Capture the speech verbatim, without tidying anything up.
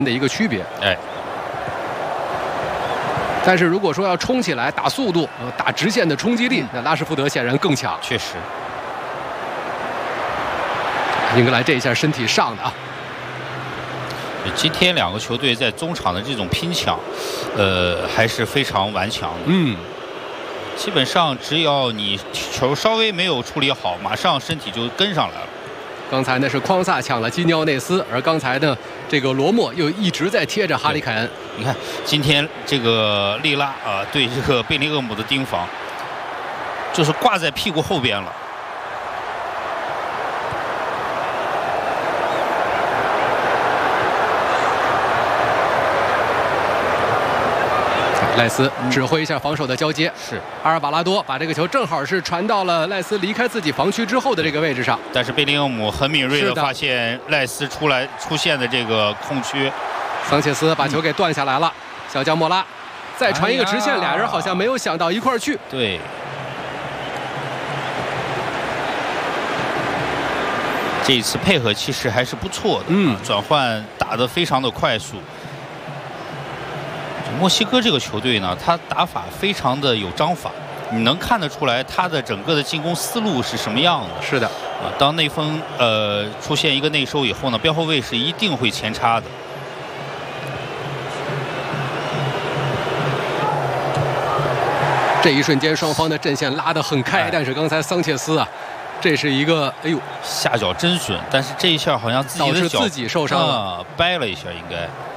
的一个区别。 哎， 但是如果说要冲起来打速度、呃、打直线的冲击力，那拉什福德显然更强。 确实， 英格兰这一下身体上的啊。 今天两个球队在中场的这种拼抢，呃，还是非常顽强的。 嗯， 基本上只要你球稍微没有处理好，马上身体就跟上来了。 刚才呢是匡萨抢了基尼奥内斯，而刚才呢这个罗莫又一直在贴着哈里凯恩。 你看今天这个利拉啊、呃，对这个贝林厄姆的盯防，就是挂在屁股后边了。 赖斯指挥一下防守的交接， 是阿尔瓦拉多把这个球正好是传到了赖斯离开自己防区之后的这个位置上。 但是贝林厄姆很敏锐地发现赖斯出来出现的这个空缺， 桑切斯把球给断下来了，嗯、小将莫拉再传一个直线，哎、俩人好像没有想到一块儿去。 对，这一次配合其实还是不错的，嗯，转换打得非常的快速。墨西哥这个球队呢，他打法非常的有章法，你能看得出来他的整个的进攻思路是什么样的。 是的， 啊，当内锋呃出现一个内收以后呢，边后卫是一定会前插的。 这一瞬间，双方的阵线拉得很开，哎、但是刚才桑切斯啊，这是一个哎呦下脚真准，但是这一下好像自己的脚导致自己受伤了， 啊、掰了一下应该。